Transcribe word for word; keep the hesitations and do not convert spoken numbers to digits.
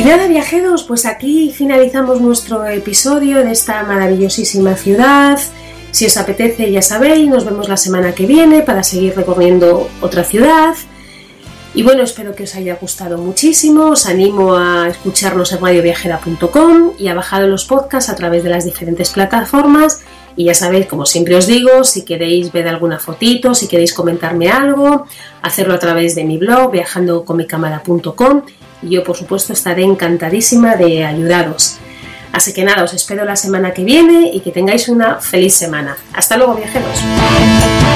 Y nada, viajeros, pues aquí finalizamos nuestro episodio de esta maravillosísima ciudad. Si os apetece, ya sabéis, nos vemos la semana que viene para seguir recorriendo otra ciudad. Y bueno, espero que os haya gustado muchísimo. Os animo a escucharnos en radio viajera punto com y a bajar los podcasts a través de las diferentes plataformas. Y ya sabéis, como siempre os digo, si queréis ver alguna fotito, si queréis comentarme algo, hacerlo a través de mi blog viajando con mi cámara punto com. Y yo, por supuesto, estaré encantadísima de ayudaros. Así que nada, os espero la semana que viene y que tengáis una feliz semana. Hasta luego, viajeros.